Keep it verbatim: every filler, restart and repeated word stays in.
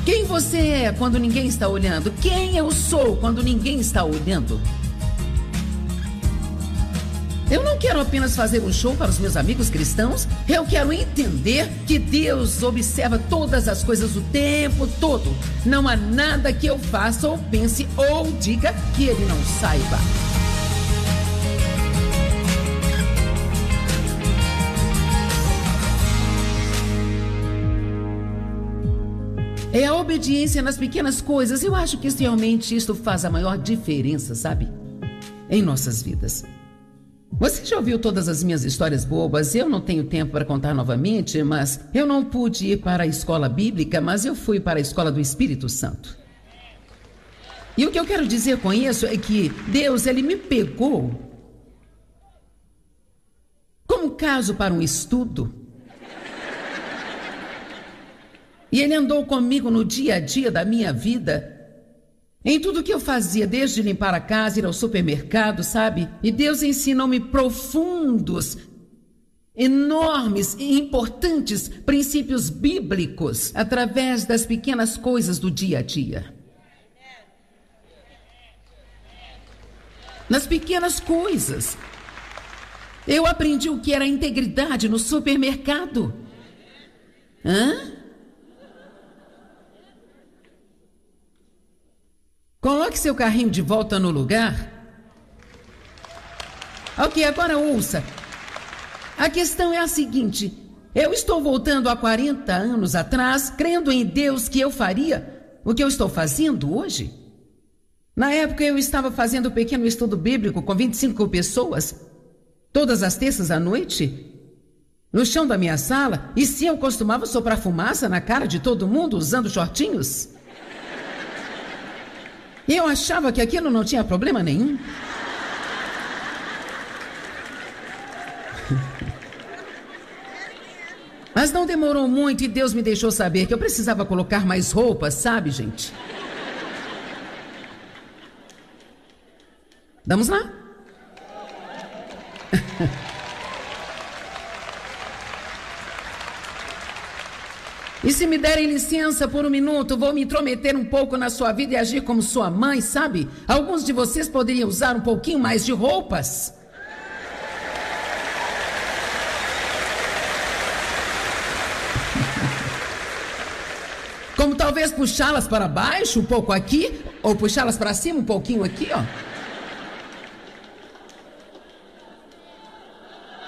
Quem você é quando ninguém está olhando? Quem eu sou quando ninguém está olhando? Eu não quero apenas fazer um show para os meus amigos cristãos. Eu quero entender que Deus observa todas as coisas o tempo todo. Não há nada que eu faça ou pense ou diga que Ele não saiba. É a obediência nas pequenas coisas. Eu acho que realmente isto faz a maior diferença, sabe? Em nossas vidas. Você já ouviu todas as minhas histórias bobas? Eu não tenho tempo para contar novamente, mas eu não pude ir para a escola bíblica, mas eu fui para a escola do Espírito Santo. E o que eu quero dizer com isso é que Deus, Ele me pegou como caso para um estudo. E Ele andou comigo no dia a dia da minha vida. Em tudo que eu fazia, desde limpar a casa, ir ao supermercado, sabe? E Deus ensinou-me profundos, enormes e importantes princípios bíblicos através das pequenas coisas do dia a dia. Nas pequenas coisas. Eu aprendi o que era integridade no supermercado. Hã? Coloque seu carrinho de volta no lugar. Ok, agora ouça. A questão é a seguinte. Eu estou voltando há quarenta anos atrás, crendo em Deus que eu faria o que eu estou fazendo hoje. Na época eu estava fazendo um pequeno estudo bíblico com vinte e cinco pessoas, todas as terças à noite, no chão da minha sala, e sim, eu costumava soprar fumaça na cara de todo mundo usando shortinhos. E eu achava que aquilo não tinha problema nenhum. Mas não demorou muito e Deus me deixou saber que eu precisava colocar mais roupas, sabe, gente? Vamos lá? E se me derem licença por um minuto, vou me intrometer um pouco na sua vida e agir como sua mãe, sabe? Alguns de vocês poderiam usar um pouquinho mais de roupas. Como talvez puxá-las para baixo, um pouco aqui, ou puxá-las para cima, um pouquinho aqui, ó.